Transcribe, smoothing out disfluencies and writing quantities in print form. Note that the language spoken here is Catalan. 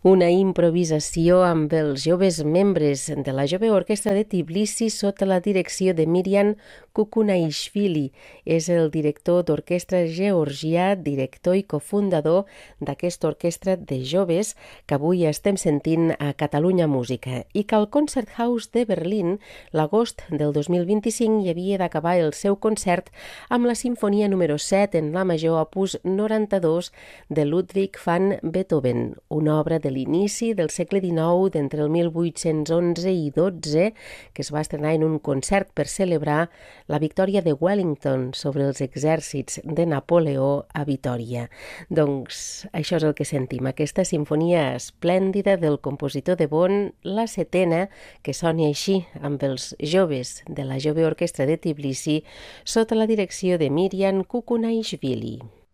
Una improvisació amb els joves membres de la Jove Orquestra de Tbilisi sota la direcció de Miriam Kukunaishvili. És el director d'orquestra georgià, director i cofundador d'aquesta orquestra de joves que avui estem sentint a Catalunya Música i que al Konzerthaus de Berlín l'agost del 2025 hi havia d'acabar el seu concert amb la Simfonia número 7 en la major opus 92 de Ludwig van Beethoven, una obra de l'inici del segle XIX d'entre el 1811 i 12 que es va estrenar en un concert per celebrar la victòria de Wellington sobre els exèrcits de Napoleó a Vitòria. Doncs això és el que sentim, aquesta sinfonia esplèndida del compositor de Bonn, la setena, que soni així amb els joves de la Jove Orquestra de Tbilisi sota la direcció de Miriam Kukunaishvili.